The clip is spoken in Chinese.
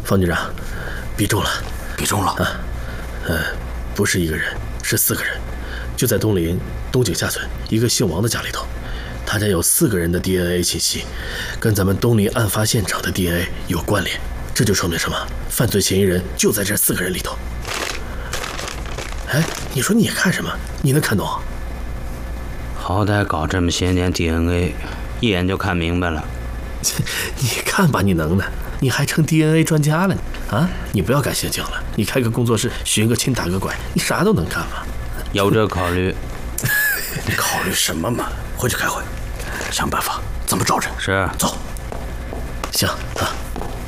方局长，比中了， 比中了啊！不是一个人，是4个人，就在东陵东井下村一个姓王的家里头。他家有4个人的 DNA 信息，跟咱们东陵案发现场的 DNA 有关联。这就说明什么？犯罪嫌疑人就在这4个人里头。哎，你说你看什么？你能看懂？ 好歹搞这么些年 DNA， 一眼就看明白了。 你看吧，你能的，你还成 DNA 专家了呢？啊，你不要感兴趣了，你开个工作室，寻个亲打个拐，你啥都能干嘛？ 有这考虑。 你考虑什么嘛？回去开会，想办法怎么找人。 是， 走。 行啊。